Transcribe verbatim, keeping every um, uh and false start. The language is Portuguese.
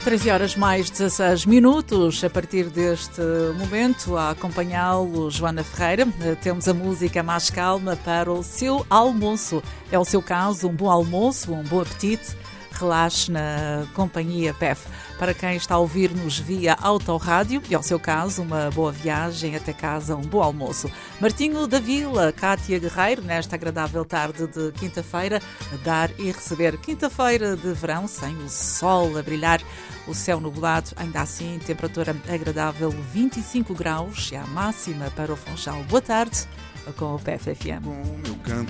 treze horas mais dezasseis minutos, a partir deste momento, a acompanhá-lo, Joana Ferreira. Temos a música mais calma para o seu almoço. É o seu caso, um bom almoço, um bom apetite. Relaxe na companhia P E F. Para quem está a ouvir-nos via autorrádio, e ao seu caso, uma boa viagem até casa, um bom almoço. Martinho da Vila, Cátia Guerreiro, nesta agradável tarde de quinta-feira, a dar e receber. Quinta-feira de verão, sem o sol a brilhar, o céu nublado, ainda assim, temperatura agradável, vinte e cinco graus, e a máxima para o Funchal. Boa tarde, com o P F F M.